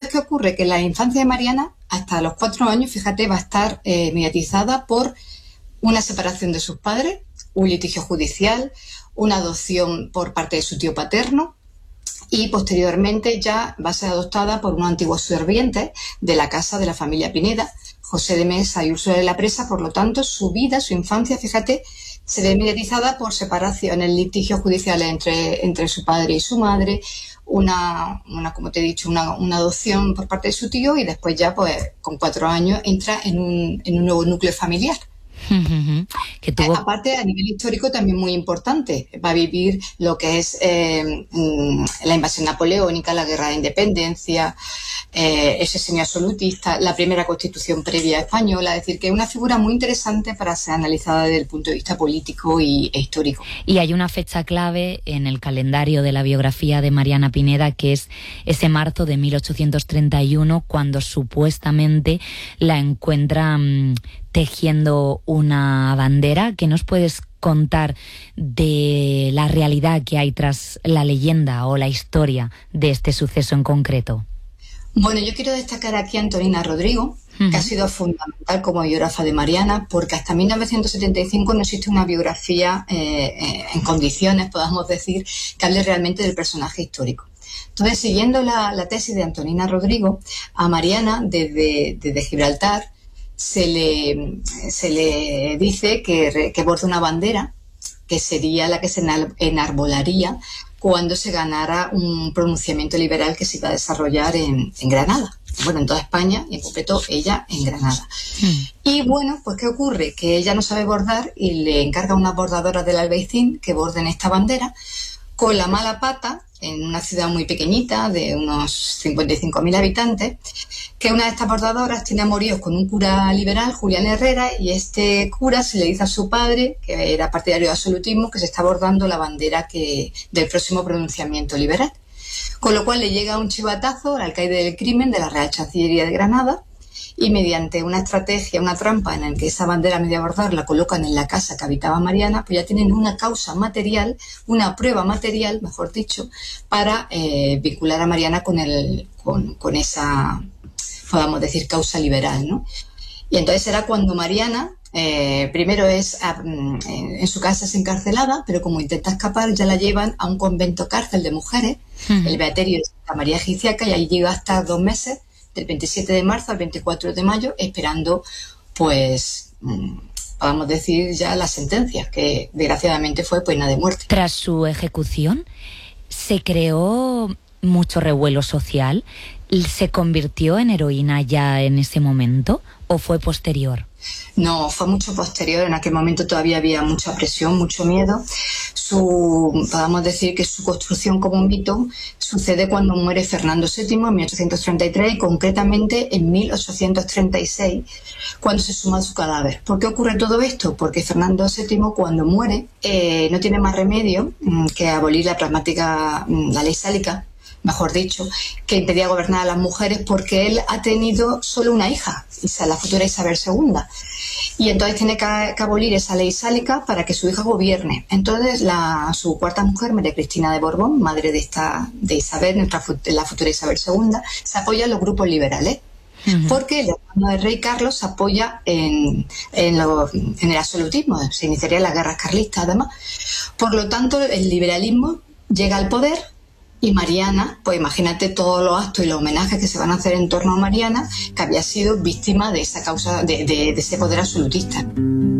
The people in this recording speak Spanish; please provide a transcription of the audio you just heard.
¿qué ocurre? Que la infancia de Mariana, hasta los 4 años, fíjate, va a estar mediatizada por una separación de sus padres, un litigio judicial, una adopción por parte de su tío paterno, y posteriormente ya va a ser adoptada por unos antiguos sirvientes de la casa de la familia Pineda, José de Mesa y Úrsula de la Presa. Por lo tanto, su vida, su infancia, fíjate, se ve mediatizada por separaciones, litigios judiciales entre su padre y su madre, como te he dicho, una adopción por parte de su tío, y después ya, pues, con 4 años entra en un nuevo núcleo familiar. Que tuvo... Aparte, a nivel histórico también muy importante. Va a vivir lo que es la invasión napoleónica, la guerra de independencia, ese semiabsolutista, la primera constitución previa española. Es decir, que es una figura muy interesante para ser analizada desde el punto de vista político e histórico. Y hay una fecha clave en el calendario de la biografía de Mariana Pineda, que es ese marzo de 1831, cuando supuestamente la encuentran tejiendo una bandera. ¿Qué nos puedes contar de la realidad que hay tras la leyenda o la historia de este suceso en concreto? Bueno, yo quiero destacar aquí a Antonina Rodrigo, que ha sido fundamental como biógrafa de Mariana, porque hasta 1975 no existe una biografía en condiciones, podamos decir, que hable realmente del personaje histórico. Entonces, siguiendo la tesis de Antonina Rodrigo, a Mariana, desde Gibraltar, se le dice que borde una bandera, que sería la que se enarbolaría cuando se ganara un pronunciamiento liberal que se iba a desarrollar en Granada. Bueno, en toda España, y en concreto ella en Granada. Y bueno, pues ¿qué ocurre? Que ella no sabe bordar y le encarga a unas bordadoras del Albaicín que borden esta bandera, con la mala pata, en una ciudad muy pequeñita de unos 55.000 habitantes, que una de estas bordadoras tiene amoríos con un cura liberal, Julián Herrera, y este cura se le dice a su padre, que era partidario de absolutismo, que se está bordando la bandera del próximo pronunciamiento liberal. Con lo cual le llega un chivatazo al alcaide del crimen de la Real Chancillería de Granada, y mediante una estrategia, una trampa en la que esa bandera media bordar la colocan en la casa que habitaba Mariana, pues ya tienen una causa material, una prueba material, mejor dicho, para vincular a Mariana con esa, podamos decir, causa liberal, ¿no? Y entonces será cuando Mariana, primero en su casa es encarcelada, pero como intenta escapar ya la llevan a un convento cárcel de mujeres, el Beaterio de Santa María Egipciaca, y ahí llega hasta 2 meses, del 27 de marzo al 24 de mayo, esperando, pues, podamos decir ya la sentencia, que desgraciadamente fue pena de muerte. Tras su ejecución, ¿se creó mucho revuelo social? ¿Se convirtió en heroína ya en ese momento o fue posterior? No, fue mucho posterior. En aquel momento todavía había mucha presión, mucho miedo. Podemos decir que su construcción como un mito sucede cuando muere Fernando VII en 1833 y concretamente en 1836, cuando se suma su cadáver. ¿Por qué ocurre todo esto? Porque Fernando VII, cuando muere, no tiene más remedio que abolir la ley sálica, mejor dicho, que impedía gobernar a las mujeres, porque él ha tenido solo una hija, la futura Isabel II. Y entonces tiene que abolir esa ley sálica para que su hija gobierne. Entonces su cuarta mujer, María Cristina de Borbón, madre de Isabel, la futura Isabel II, se apoya en los grupos liberales. Porque el hermano del rey Carlos se apoya en el absolutismo, se iniciarían las guerras carlistas además. Por lo tanto, el liberalismo llega al poder. Y Mariana, pues imagínate todos los actos y los homenajes que se van a hacer en torno a Mariana, que había sido víctima de esa causa, de ese poder absolutista.